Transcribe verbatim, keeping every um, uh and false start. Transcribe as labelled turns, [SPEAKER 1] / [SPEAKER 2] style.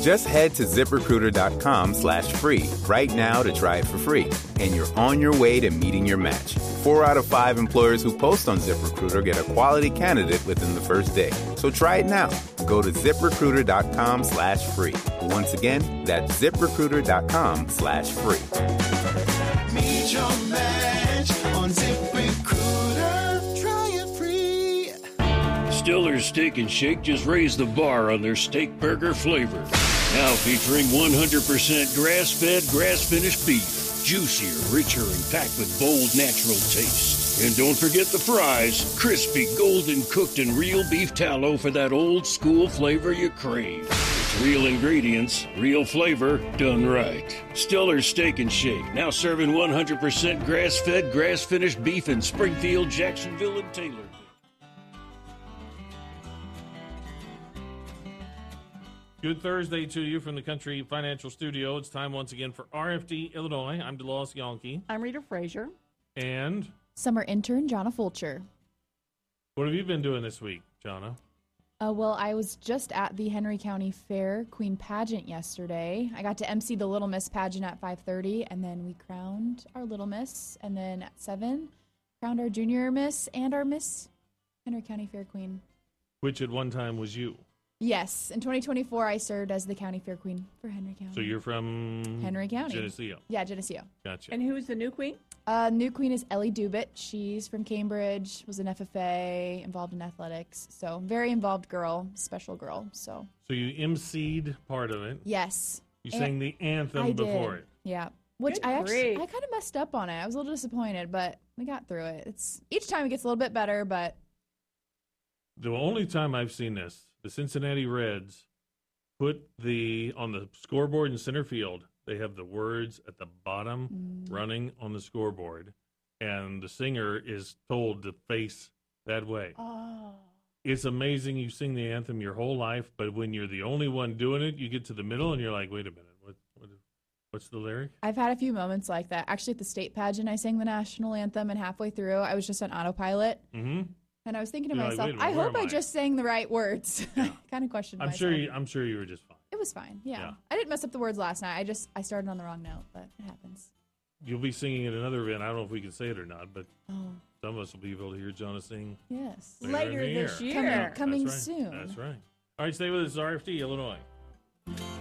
[SPEAKER 1] Just head to ZipRecruiter.com slash free right now to try it for free. And you're on your way to meeting your match. Four out of five employers who post on ZipRecruiter get a quality candidate within the first day. So try it now. Go to ZipRecruiter.com slash free. Once again, that's ZipRecruiter.com slash free.
[SPEAKER 2] Meet your match on ZipRecruiter. Try it free.
[SPEAKER 3] Stiller's Steak and Shake just raised the bar on their steak burger flavor. Now featuring one hundred percent grass-fed, grass-finished beef. Juicier, richer, and packed with bold, natural taste. And don't forget the fries. Crispy, golden cooked, and real beef tallow for that old-school flavor you crave. It's real ingredients, real flavor, done right. Stiller's Steak and Shake, now serving one hundred percent grass-fed, grass-finished beef in Springfield, Jacksonville, and Taylor.
[SPEAKER 4] Good Thursday to you from the Country Financial Studio. It's time once again for R F D Illinois. I'm DeLawes Yonke.
[SPEAKER 5] I'm Rita Frazier.
[SPEAKER 4] And
[SPEAKER 6] summer intern, Jonna Fulcher.
[SPEAKER 4] What have you been doing this week, Jonna?
[SPEAKER 6] Uh, well, I was just at the Henry County Fair Queen Pageant yesterday. I got to emcee the Little Miss pageant at five thirty, and then we crowned our Little Miss. And then at seven, crowned our Junior Miss and our Miss Henry County Fair Queen.
[SPEAKER 4] Which at one time was you.
[SPEAKER 6] Yes. In twenty twenty-four, I served as the County Fair Queen for Henry County.
[SPEAKER 4] So you're from
[SPEAKER 6] Henry County.
[SPEAKER 4] Geneseo.
[SPEAKER 6] Yeah, Geneseo.
[SPEAKER 4] Gotcha.
[SPEAKER 5] And who's the new queen?
[SPEAKER 6] Uh, new queen is Ellie Dubit. She's from Cambridge, was an F F A, involved in athletics. So very involved girl, special girl. So
[SPEAKER 4] So you emceed part of it.
[SPEAKER 6] yes.
[SPEAKER 4] You
[SPEAKER 6] And
[SPEAKER 4] sang the anthem
[SPEAKER 6] I
[SPEAKER 4] before
[SPEAKER 6] did.
[SPEAKER 4] it.
[SPEAKER 6] Yeah. Which
[SPEAKER 5] Good
[SPEAKER 6] I actually,
[SPEAKER 5] grief.
[SPEAKER 6] I kind of messed up on it. I was a little disappointed, but we got through it. It's each time it gets a little bit better, but
[SPEAKER 4] The only time I've seen this, the Cincinnati Reds put the, on the scoreboard in center field, they have the words at the bottom
[SPEAKER 6] Mm.
[SPEAKER 4] running on the scoreboard, and the singer is told to face that way.
[SPEAKER 5] Oh.
[SPEAKER 4] It's amazing you sing the anthem your whole life, but when you're the only one doing it, you get to the middle and you're like, wait a minute, what, what what's the lyric?
[SPEAKER 6] I've had a few moments like that. Actually, at the state pageant, I sang the national anthem, and halfway through, I was just on autopilot.
[SPEAKER 4] Mm-hmm.
[SPEAKER 6] And I was thinking to
[SPEAKER 4] You're like,
[SPEAKER 6] myself,
[SPEAKER 4] wait a minute,
[SPEAKER 6] I
[SPEAKER 4] where
[SPEAKER 6] hope
[SPEAKER 4] am
[SPEAKER 6] I
[SPEAKER 4] I?
[SPEAKER 6] just sang the right words.
[SPEAKER 4] Yeah.
[SPEAKER 6] kind of questioned
[SPEAKER 4] I'm
[SPEAKER 6] myself.
[SPEAKER 4] sure you, I'm sure you were just fine.
[SPEAKER 6] It was fine, yeah.
[SPEAKER 4] Yeah.
[SPEAKER 6] I didn't mess up the words last night. I just, I started on the wrong note, but it happens.
[SPEAKER 4] You'll be singing at another event. I don't know if we can say it or not, but
[SPEAKER 6] Oh,
[SPEAKER 4] some of us will be able to hear Jonah sing
[SPEAKER 6] yes.
[SPEAKER 4] later,
[SPEAKER 5] Later
[SPEAKER 4] in the
[SPEAKER 5] this
[SPEAKER 4] year.
[SPEAKER 5] year.
[SPEAKER 6] Coming, coming
[SPEAKER 4] That's right.
[SPEAKER 6] soon.
[SPEAKER 4] That's right. All right, stay with us, R F D, Illinois.